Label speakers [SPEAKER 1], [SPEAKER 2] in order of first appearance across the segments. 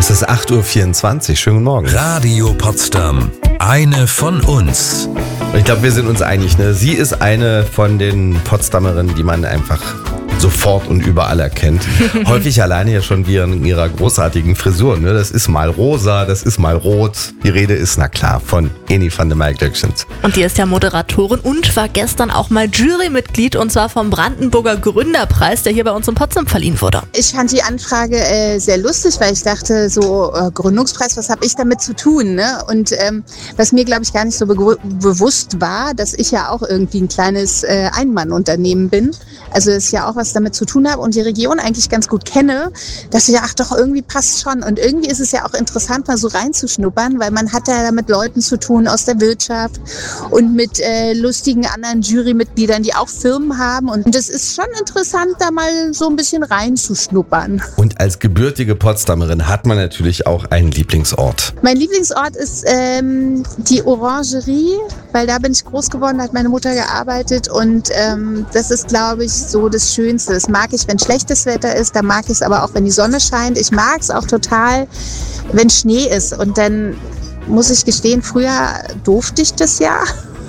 [SPEAKER 1] Es ist 8.24 Uhr. Schönen guten Morgen.
[SPEAKER 2] Radio Potsdam. Eine von uns.
[SPEAKER 1] Ich glaube, wir sind uns einig, ne? Sie ist eine von den Potsdamerinnen, die man einfach sofort und überall erkennt. Häufig alleine ja schon wie in ihrer großartigen Frisur. Ne? Das ist mal rosa, das ist mal rot. Die Rede ist, na klar, von Eni van der Maijdokschens.
[SPEAKER 3] Und die ist ja Moderatorin und war gestern auch mal Jurymitglied, und zwar vom Brandenburger Gründerpreis, der hier bei uns in Potsdam verliehen wurde.
[SPEAKER 4] Ich fand die Anfrage sehr lustig, weil ich dachte, so Gründungspreis, was habe ich damit zu tun? Ne? Und was mir, glaube ich, gar nicht so bewusst war, dass ich ja auch irgendwie ein kleines Ein-Mann-Unternehmen bin. Also das ist ja auch was damit zu tun habe und die Region eigentlich ganz gut kenne, dass ich ja, ach doch, irgendwie passt schon. Und irgendwie ist es ja auch interessant, mal so reinzuschnuppern, weil man hat ja mit Leuten zu tun aus der Wirtschaft und mit lustigen anderen Jurymitgliedern, die auch Firmen haben. Und das ist schon interessant, da mal so ein bisschen reinzuschnuppern.
[SPEAKER 1] Und als gebürtige Potsdamerin hat man natürlich auch einen Lieblingsort.
[SPEAKER 4] Mein Lieblingsort ist die Orangerie, weil da bin ich groß geworden, da hat meine Mutter gearbeitet und das ist, glaube ich, so das Schönste. Das mag ich, wenn schlechtes Wetter ist, da mag ich es aber auch, wenn die Sonne scheint. Ich mag es auch total, wenn Schnee ist. Und dann muss ich gestehen, früher durfte ich das ja.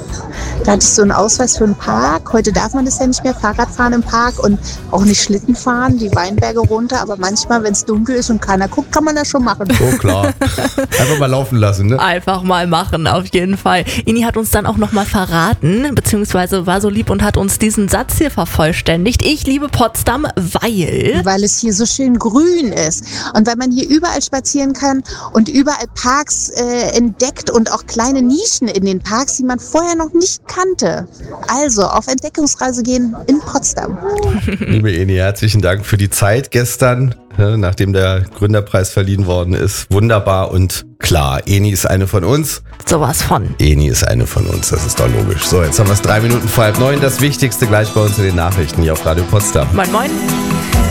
[SPEAKER 4] Da hatte ich so einen Ausweis für einen Park. Heute darf man das ja nicht mehr, Fahrrad fahren im Park und auch nicht Schlitten fahren, die Weinberge runter. Aber manchmal, wenn es dunkel ist und keiner guckt, kann man das schon machen.
[SPEAKER 1] Oh klar. Einfach mal laufen lassen, ne?
[SPEAKER 3] Einfach mal machen, auf jeden Fall. Eni hat uns dann auch nochmal verraten, beziehungsweise war so lieb und hat uns diesen Satz hier vervollständigt. Ich liebe Potsdam, weil
[SPEAKER 4] es hier so schön grün ist. Und weil man hier überall spazieren kann und überall Parks entdeckt und auch kleine Nischen in den Parks, die man vorher noch nicht kannte. Also auf Entdeckungsreise gehen in Potsdam.
[SPEAKER 1] Liebe Eni, herzlichen Dank für die Zeit gestern, nachdem der Gründerpreis verliehen worden ist. Wunderbar und klar, Eni ist eine von uns.
[SPEAKER 3] Sowas von.
[SPEAKER 1] Eni ist eine von uns, das ist doch logisch. So, jetzt haben wir es 3 Minuten vor 8:30. Das Wichtigste gleich bei uns in den Nachrichten hier auf Radio Potsdam.
[SPEAKER 3] Moin, moin.